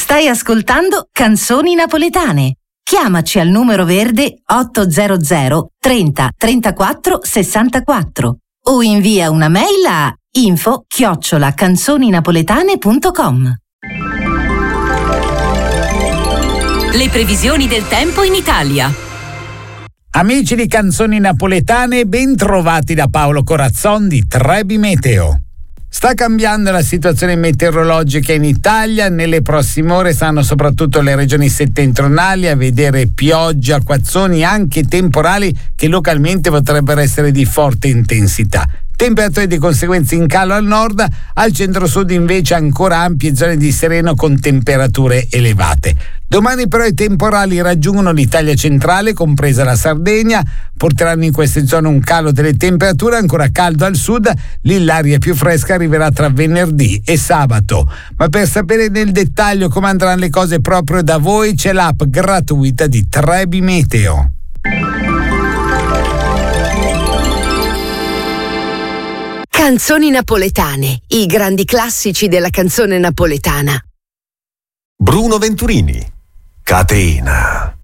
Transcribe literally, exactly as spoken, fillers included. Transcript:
Stai ascoltando Canzoni Napoletane. Chiamaci al numero verde ottocento trenta trentaquattro sessantaquattro o invia una mail a info chiocciola canzoninapoletane punto com. Le previsioni del tempo in Italia. Amici di Canzoni Napoletane, ben trovati da Paolo Corazzon di Trebi Meteo. Sta cambiando la situazione meteorologica in Italia. Nelle prossime ore saranno soprattutto le regioni settentrionali a vedere piogge, acquazzoni, anche temporali che localmente potrebbero essere di forte intensità. Temperature di conseguenza in calo al nord, al centro-sud invece ancora ampie zone di sereno con temperature elevate. Domani però i temporali raggiungono l'Italia centrale, compresa la Sardegna, porteranno in queste zone un calo delle temperature, ancora caldo al sud, lì l'aria più fresca arriverà tra venerdì e sabato. Ma per sapere nel dettaglio come andranno le cose proprio da voi c'è l'app gratuita di Trebi Meteo. Canzoni napoletane, i grandi classici della canzone napoletana. Bruno Venturini, Catena.